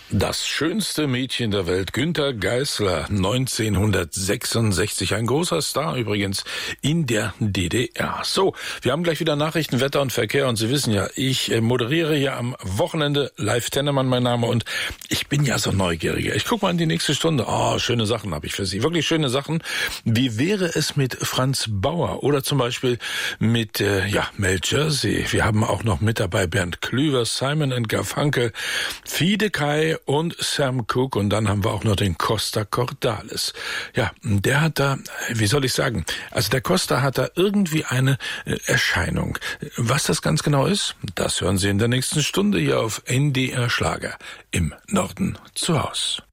Das schönste Mädchen der Welt, Günter Geisler, 1966. Ein großer Star übrigens in der DDR. So, wir haben gleich wieder Nachrichten, Wetter und Verkehr. Und Sie wissen ja, ich moderiere hier am Wochenende. Live Tennemann mein Name. Und ich bin ja so neugieriger. Ich gucke mal in die nächste Stunde. Oh, schöne Sachen habe ich für Sie. Wirklich schöne Sachen. Wie wäre es mit Franz Bauer oder zum Beispiel mit Mel Jersey? Wir haben auch noch mit dabei Bernd Klüver, Simon & Garfunkel, Fide Kai und Sam Cooke, und dann haben wir auch noch den Costa Cordalis. Ja, der hat da, wie soll ich sagen, also der Costa hat da irgendwie eine Erscheinung. Was das ganz genau ist, das hören Sie in der nächsten Stunde hier auf NDR Schlager im Norden zu Haus.